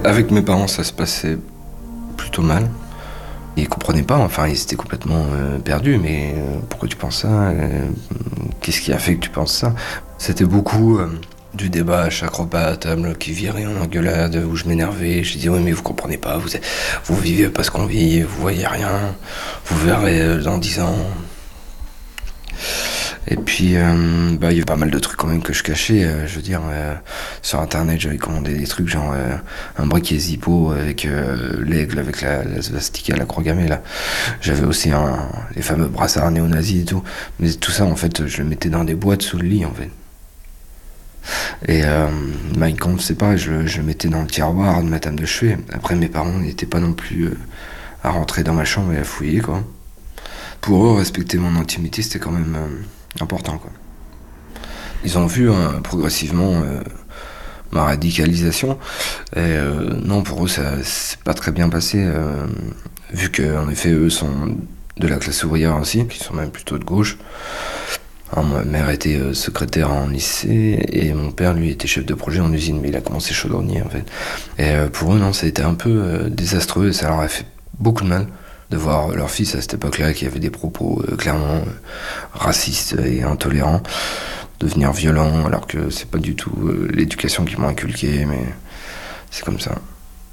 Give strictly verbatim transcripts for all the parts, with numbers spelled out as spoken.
Avec mes parents, ça se passait plutôt mal. Ils comprenaient pas, enfin ils étaient complètement euh, perdus, mais euh, pourquoi tu penses ça euh, Qu'est-ce qui a fait que tu penses ça? C'était beaucoup euh, du débat à chaque repas à table qui virait en engueulade, où je m'énervais, je disais oui mais vous comprenez pas, vous, êtes, vous vivez pas ce qu'on vit, vous voyez rien, vous verrez euh, dans dix ans. Et puis, euh, bah, il y avait pas mal de trucs quand même que je cachais. Euh, je veux dire, euh, sur internet, j'avais commandé des trucs genre euh, un briquet Zippo avec euh, l'aigle, avec la, la svastika, la croix gammée là. J'avais aussi un, les fameux brassards néo-nazis et tout. Mais tout ça, en fait, je le mettais dans des boîtes sous le lit, en fait. Et euh, Mein Kampf, c'est pareil, je, je le mettais dans le tiroir de ma table de chevet. Après, mes parents n'étaient pas non plus euh, à rentrer dans ma chambre et à fouiller, quoi. Pour eux, respecter mon intimité, c'était quand même euh, important, quoi. Ils ont vu hein, progressivement euh, ma radicalisation. Et euh, non, pour eux, ça s'est pas très bien passé, euh, vu qu'en effet, eux sont de la classe ouvrière aussi, qui sont même plutôt de gauche. Alors, ma mère était euh, secrétaire en lycée, et mon père, lui, était chef de projet en usine, mais il a commencé chaudronnier, en fait. Et euh, pour eux, non, ça a été un peu euh, désastreux, et ça leur a fait beaucoup de mal de voir leur fils à cette époque-là, qui avait des propos euh, clairement euh, racistes et intolérants, devenir violent, alors que c'est pas du tout euh, l'éducation qu'ils m'ont inculquée, mais c'est comme ça.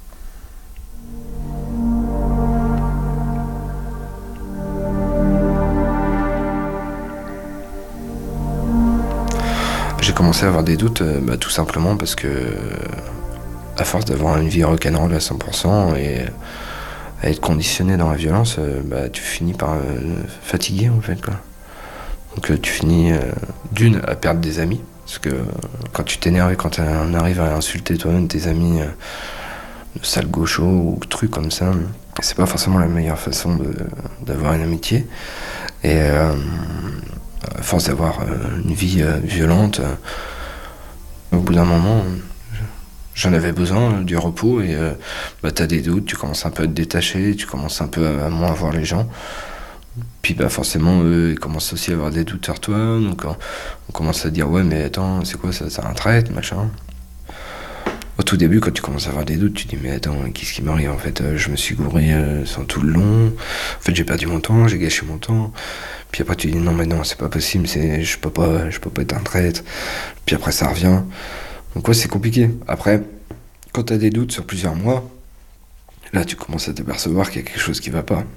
J'ai commencé à avoir des doutes, euh, bah, tout simplement parce que, euh, à force d'avoir une vie rock'n'roll à cent pour cent et à être conditionné dans la violence, euh, bah, tu finis par euh, fatiguer en fait, quoi. Donc euh, tu finis euh, d'une à perdre des amis, parce que euh, quand tu t'énerves et quand on arrive à insulter toi-même tes amis, euh, de sale gaucho ou trucs comme ça, c'est pas forcément la meilleure façon de, d'avoir une amitié. Et euh, à force d'avoir euh, une vie euh, violente, euh, au bout d'un moment, j'en avais besoin, du repos, et euh, bah, t'as des doutes, tu commences un peu à te détacher, tu commences un peu à, à moins voir les gens. Puis bah forcément, eux, ils commencent aussi à avoir des doutes sur toi, donc on, on commence à dire ouais mais attends, c'est quoi ça, ça un traite, machin. Au tout début, quand tu commences à avoir des doutes, tu te dis mais attends, qu'est-ce qui m'arrive en fait, euh, je me suis gouré euh, sans tout le long, en fait j'ai perdu mon temps, j'ai gâché mon temps. Puis après tu dis non mais non, c'est pas possible, c'est, je peux pas, je peux pas être un traître. Puis après ça revient. Donc ouais, c'est compliqué. Après, quand t'as des doutes sur plusieurs mois, là tu commences à t'apercevoir qu'il y a quelque chose qui va pas.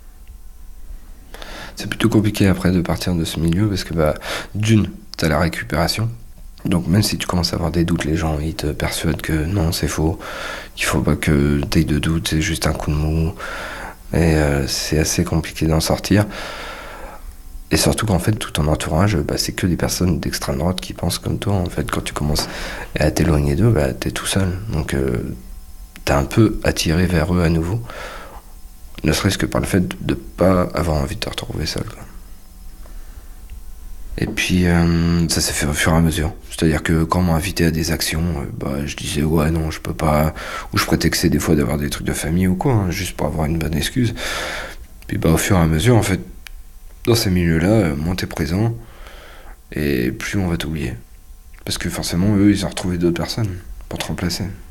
C'est plutôt compliqué après de partir de ce milieu parce que bah d'une, t'as la récupération. Donc même si tu commences à avoir des doutes, les gens ils te persuadent que non c'est faux, qu'il faut pas que t'aies de doute, c'est juste un coup de mou. Et euh, c'est assez compliqué d'en sortir. Et surtout qu'en fait tout ton entourage, bah, c'est que des personnes d'extrême droite qui pensent comme toi. En fait quand tu commences à t'éloigner d'eux, bah, t'es tout seul. Donc euh, t'es un peu attiré vers eux à nouveau. Ne serait-ce que par le fait de ne pas avoir envie de te retrouver seul, quoi. Et puis, euh, ça s'est fait au fur et à mesure. C'est-à-dire que quand on m'a invité à des actions, euh, bah, je disais ouais, non, je peux pas. Ou je prétextais des fois d'avoir des trucs de famille ou quoi, hein, juste pour avoir une bonne excuse. Puis, bah, au fur et à mesure, en fait, dans ces milieux-là, euh, moins t'es présent, et plus on va t'oublier. Parce que forcément, eux, ils ont retrouvé d'autres personnes pour te remplacer.